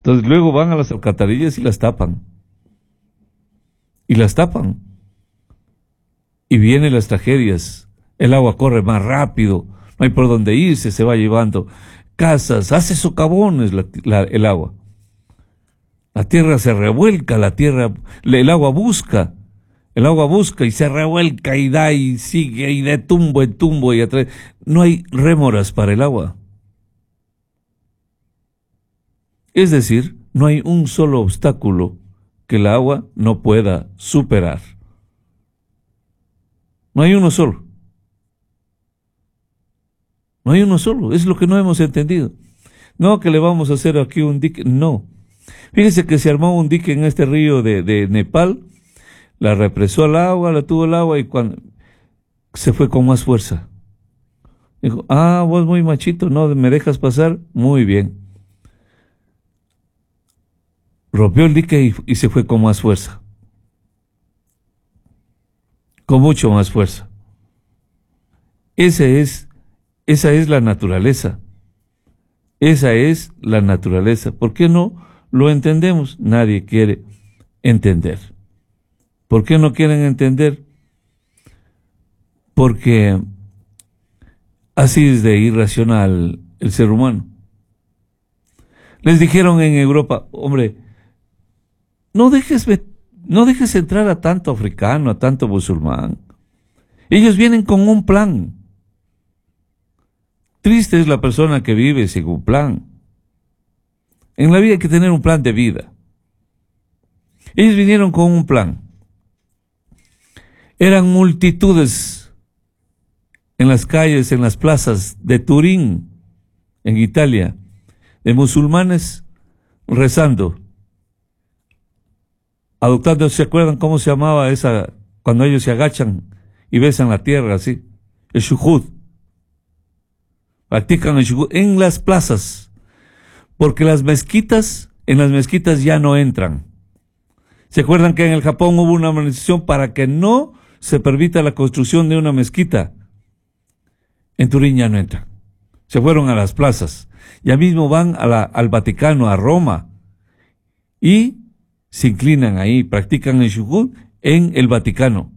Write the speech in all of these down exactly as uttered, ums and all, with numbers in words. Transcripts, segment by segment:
Entonces luego van a las alcantarillas y las tapan. Y las tapan. Y vienen las tragedias. El agua corre más rápido, no hay por dónde irse, se va llevando casas, hace socavones la, la, el agua. La tierra se revuelca, la tierra, el agua busca, el agua busca y se revuelca y da y sigue y de tumbo en tumbo y atrás. No hay rémoras para el agua. Es decir, no hay un solo obstáculo que el agua no pueda superar. No hay uno solo. No hay uno solo. Es lo que no hemos entendido. No que le vamos a hacer aquí un dique. No. Fíjense que se armó un dique en este río de, de Nepal. La represó el agua, la tuvo el agua y cuando se fue con más fuerza. Dijo, ah, vos muy machito, no me dejas pasar. Muy bien. Rompió el dique y, y se fue con más fuerza. Con mucho más fuerza. Ese es, esa es la naturaleza. Esa es la naturaleza. ¿Por qué no lo entendemos? Nadie quiere entender. ¿Por qué no quieren entender? Porque así es de irracional el ser humano. Les dijeron en Europa, hombre, no dejes No dejes entrar a tanto africano, a tanto musulmán. Ellos vienen con un plan. Triste es la persona que vive sin un plan. En la vida hay que tener un plan de vida. Ellos vinieron con un plan. Eran multitudes en las calles, en las plazas de Turín, en Italia, de musulmanes rezando. Adoptando, ¿se acuerdan cómo se llamaba esa, cuando ellos se agachan y besan la tierra así? El shuhud. Practican el shuhud en las plazas, porque las mezquitas, en las mezquitas ya no entran. ¿Se acuerdan que en el Japón hubo una manifestación para que no se permita la construcción de una mezquita? En Turín ya no entran. Se fueron a las plazas. Ya mismo van a la, al Vaticano, a Roma, y se inclinan ahí, practican el shuhud en el Vaticano.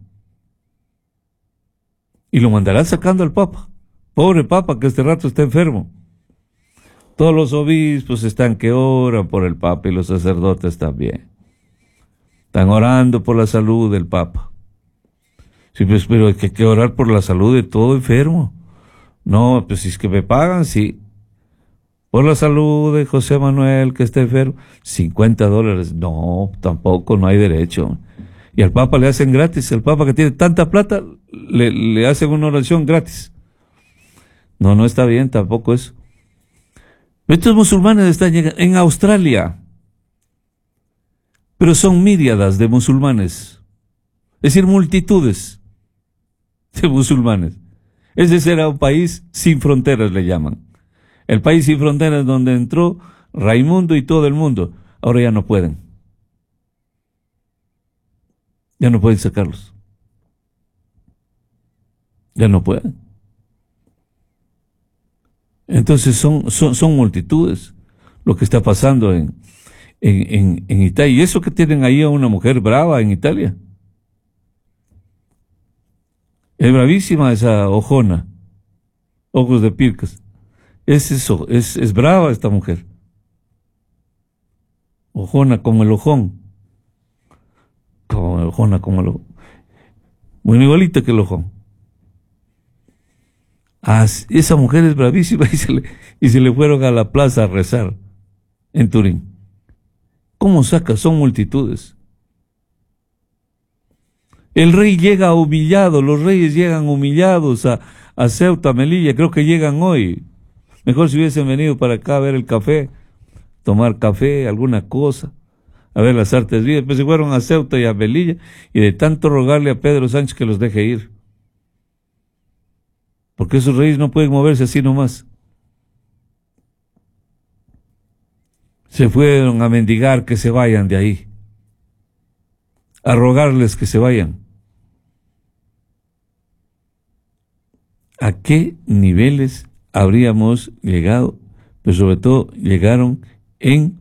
Y lo mandarán sacando al Papa. Pobre Papa, que este rato está enfermo. Todos los obispos están que oran por el Papa y los sacerdotes también. Están orando por la salud del Papa. Sí, pues, pero hay que, que orar por la salud de todo enfermo. No, pues si es que me pagan, sí. Por la salud de José Manuel, que está enfermo, cincuenta dólares. No, tampoco, no hay derecho. Y al Papa le hacen gratis. El Papa que tiene tanta plata, le, le hacen una oración gratis. No, no está bien tampoco eso. Estos musulmanes están llegando en Australia, pero son miríadas de musulmanes. Es decir, multitudes de musulmanes. Ese será un país sin fronteras, le llaman. El país sin fronteras donde entró Raimundo y todo el mundo. Ahora ya no pueden. Ya no pueden sacarlos. Ya no pueden. Entonces son, son, son multitudes lo que está pasando en, en, en, en Italia. Y eso que tienen ahí a una mujer brava en Italia. Es bravísima esa ojona. Ojos de pircas. Es eso, es, es brava esta mujer. Ojona como el ojón. Como ojona como el ojón. Bueno, igualita que el ojón. Ah, esa mujer es bravísima y se, le, y se le fueron a la plaza a rezar en Turín. ¿Cómo saca? Son multitudes. El rey llega humillado, los reyes llegan humillados a, a Ceuta, Melilla, creo que llegan hoy. Mejor si hubiesen venido para acá a ver el café, tomar café, alguna cosa, a ver las artes vivas. Pues se fueron a Ceuta y a Melilla, y de tanto rogarle a Pedro Sánchez que los deje ir. Porque esos reyes no pueden moverse así nomás. Se fueron a mendigar que se vayan de ahí, a rogarles que se vayan. ¿A qué niveles habríamos llegado? Pero sobre todo llegaron en